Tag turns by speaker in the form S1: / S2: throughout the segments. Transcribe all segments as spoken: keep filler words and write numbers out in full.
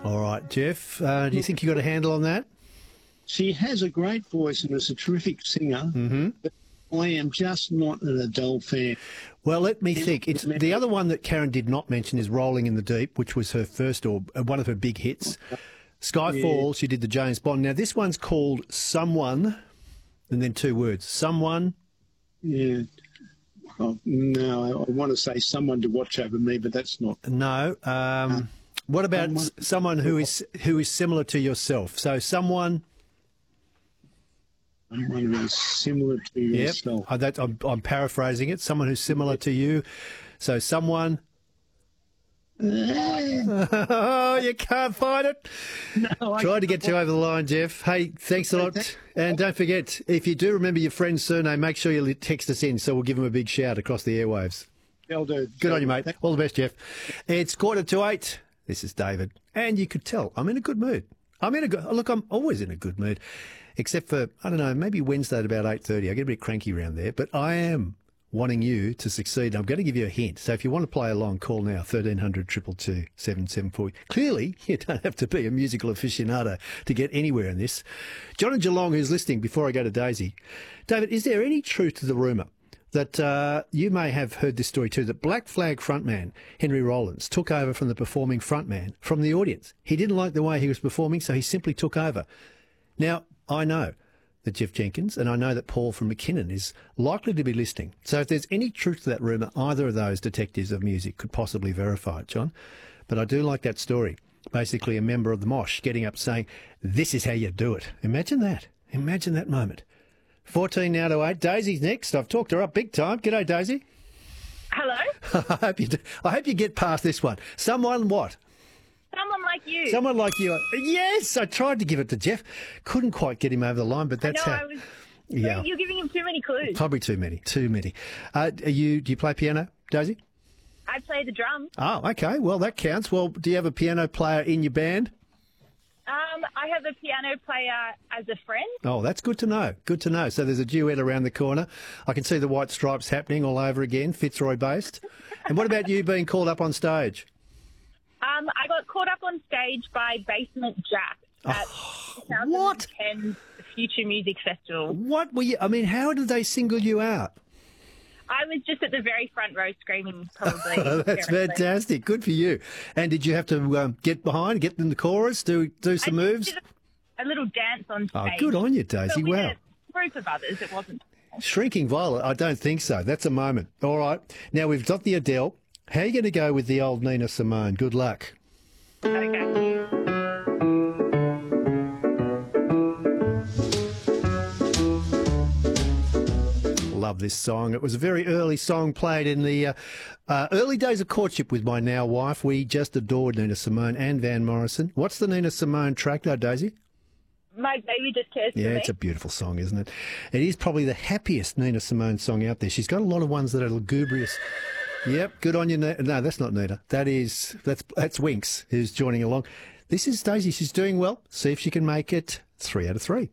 S1: All right, Jeff, uh, do you think you got a handle on that?
S2: She has a great voice and is a terrific singer,
S1: Mm-hmm.
S2: but I am just not an Adele fan.
S1: Well, let me think. It's the other one that Karen did not mention is Rolling in the Deep, which was her first or uh, one of her big hits. Skyfall, yeah. She did the James Bond. Now, this one's called Someone, and then two words. Someone.
S2: Yeah. Oh, no, I want to say Someone to Watch Over Me, but that's not.
S1: No. Um, uh, what about someone, someone who is who is similar to yourself? So someone...
S2: Someone who is similar to yourself.
S1: Yep. That, I'm, I'm paraphrasing it. Someone who's similar to you. So someone... Oh, you can't find it. No, Tried to get you over the line, Jeff. Hey, thanks a lot. And don't forget, if you do remember your friend's surname, make sure you text us in so we'll give him a big shout across the airwaves.
S2: I'll do.
S1: Good on you, mate. All the best, Jeff. It's quarter to eight. This is David. And you could tell I'm in a good mood. I'm in a good... Look, I'm always in a good mood. Except for, I don't know, maybe Wednesday at about eight thirty. I get a bit cranky around there. But I am wanting you to succeed. I'm going to give you a hint. So if you want to play along, call now, thirteen hundred, two two two, seven seven four. Clearly, you don't have to be a musical aficionado to get anywhere in this. John in Geelong, who's listening, before I go to Daisy. David, is there any truth to the rumour that uh, you may have heard this story too, that Black Flag frontman Henry Rollins took over from the performing frontman from the audience? He didn't like the way he was performing, so he simply took over. Now, I know that Jeff Jenkins, and I know that Paul from McKinnon is likely to be listening. So if there's any truth to that rumour, either of those detectives of music could possibly verify it, John. But I do like that story. Basically, a member of the Mosh getting up saying, this is how you do it. Imagine that. Imagine that moment. fourteen now to eight. Daisy's next. I've talked her up big time. G'day, Daisy.
S3: Hello.
S1: I hope you do. I hope you get past this one. Someone what?
S3: Someone like you.
S1: Someone like you. Yes, I tried to give it to Jeff. Couldn't quite get him over the line, but that's
S3: I know,
S1: how.
S3: I was,
S1: yeah.
S3: You're giving him too many clues.
S1: Probably too many. Too many. Uh, are you? Do you play piano, Daisy?
S3: I play the drums.
S1: Oh, okay. Well, that counts. Well, do you have a piano player in your band?
S3: Um, I have a piano player as a friend.
S1: Oh, that's good to know. Good to know. So there's a duet around the corner. I can see the White Stripes happening all over again, Fitzroy based. And what about you being called up on stage?
S3: Um, I got caught up on stage by Basement Jack at
S1: oh,
S3: twenty ten Future Music Festival.
S1: What were you? I mean, how did they single you out?
S3: I was just at the very front row screaming, probably.
S1: That's fantastic. Good for you. And did you have to um, get behind, get in the chorus, do do some
S3: I
S1: moves?
S3: Did a, a little dance on stage.
S1: Oh, good on you, Daisy.
S3: But with
S1: wow.
S3: a group of others, it wasn't.
S1: Shrinking Violet? I don't think so. That's a moment. All right. Now, we've got the Adele. How are you going to go with the old Nina Simone? Good luck.
S3: Okay.
S1: Love this song. It was a very early song played in the uh, uh, early days of courtship with my now wife. We just adored Nina Simone and Van Morrison. What's the Nina Simone track now, Daisy?
S3: My Baby Just Cares For
S1: Yeah,
S3: Me.
S1: it's a beautiful song, isn't it? It is probably the happiest Nina Simone song out there. She's got a lot of ones that are lugubrious. Yep, good on you. No, that's not Nina. That is, that's, that's Winks who's joining along. This is Daisy. She's doing well. See if she can make it three out of three.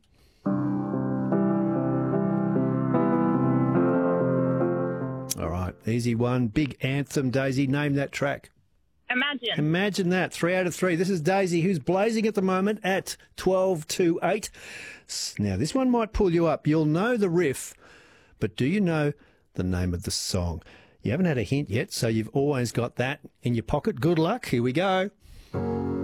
S1: All right, easy one. Big anthem, Daisy. Name that track.
S3: Imagine.
S1: Imagine that. Three out of three. This is Daisy, who's blazing at the moment at twelve to eight. Now, this one might pull you up. You'll know the riff, but do you know the name of the song? You haven't had a hint yet, so you've always got that in your pocket. Good luck. Here we go.